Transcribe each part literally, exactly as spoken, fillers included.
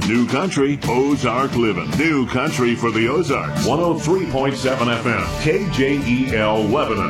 New Country, Ozark Living. New Country for the Ozarks. one oh three point seven F M. K J E L Lebanon.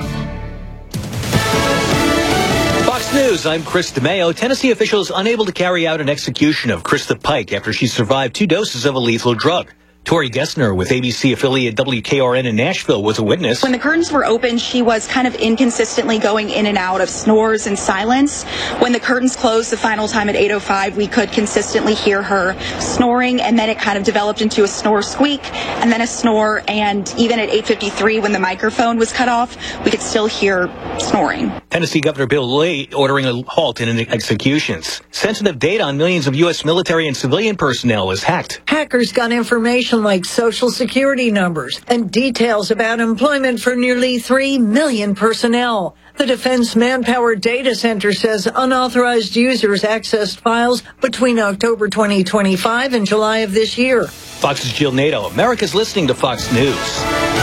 Fox News, I'm Chris DeMeo. Tennessee officials unable to carry out an execution of Krista Pike after she survived two doses of a lethal drug. Tori Gessner with A B C affiliate W K R N in Nashville was a witness. When the curtains were open, she was kind of inconsistently going in and out of snores and silence. When the curtains closed the final time at eight oh five, we could consistently hear her snoring, and then it kind of developed into a snore squeak, and then a snore, and even at eight fifty-three, when the microphone was cut off, we could still hear snoring. Tennessee Governor Bill Lee ordering a halt in executions. Sensitive data on millions of U S military and civilian personnel is hacked. Hackers got information like social security numbers and details about employment for nearly three million personnel. The Defense Manpower Data Center says unauthorized users accessed files between October twenty twenty-five and July of this year. Fox's Jill Nato. America's listening to Fox News.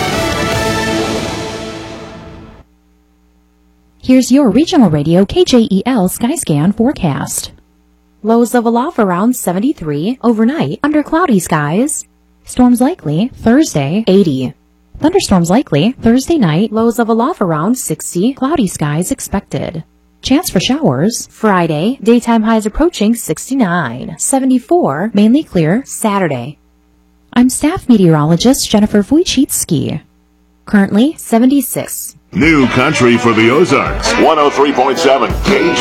Here's your regional radio K J E L Skyscan forecast. Lows of aloft around seventy-three, overnight under cloudy skies. Storms likely Thursday, eighty. Thunderstorms likely Thursday night, lows of aloft around sixty, cloudy skies expected. Chance for showers Friday, daytime highs approaching sixty-nine, seventy-four, mainly clear Saturday. I'm staff meteorologist Jennifer Wojcicki. Currently seventy-six. New Country for the Ozarks. one oh three point seven K J